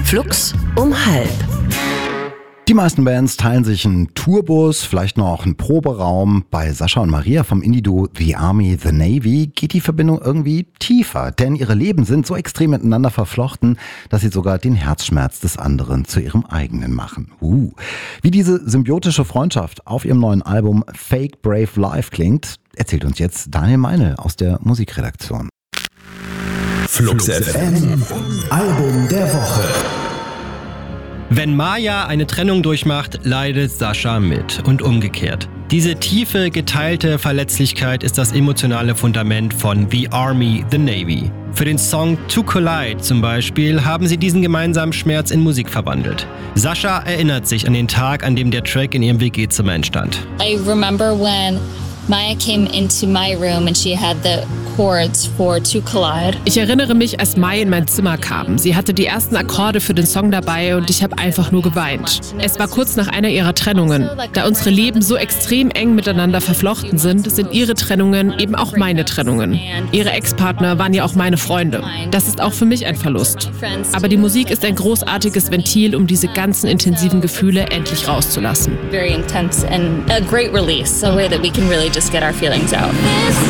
Flux um 12. Die meisten Bands teilen sich einen Tourbus, vielleicht noch einen Proberaum. Bei Sascha und Maria vom Indie-Duo The Army, The Navy geht die Verbindung irgendwie tiefer. Denn ihre Leben sind so extrem miteinander verflochten, dass sie sogar den Herzschmerz des anderen zu ihrem eigenen machen. Wie diese symbiotische Freundschaft auf ihrem neuen Album Fake Brave Life klingt, erzählt uns jetzt Daniel Meinl aus der Musikredaktion. Flux FM, Album der Woche. Wenn Maja eine Trennung durchmacht, leidet Sascha mit und umgekehrt. Diese tiefe, geteilte Verletzlichkeit ist das emotionale Fundament von The Army, The Navy. Für den Song To Collide zum Beispiel haben sie diesen gemeinsamen Schmerz in Musik verwandelt. Sascha erinnert sich an den Tag, an dem der Track in ihrem WG-Zimmer entstand. I remember when Maya came into my room and she had the chords for To Collide. Ich erinnere mich, als Mai in mein Zimmer kam. Sie hatte die ersten Akkorde für den Song dabei und ich habe einfach nur geweint. Es war kurz nach einer ihrer Trennungen. Da unsere Leben so extrem eng miteinander verflochten sind ihre Trennungen eben auch meine Trennungen. Ihre Ex-Partner waren ja auch meine Freunde. Das ist auch für mich ein Verlust. Aber die Musik ist ein großartiges Ventil, um diese ganzen intensiven Gefühle endlich rauszulassen. Very intense and a great release, a way that we can really just get our feelings out.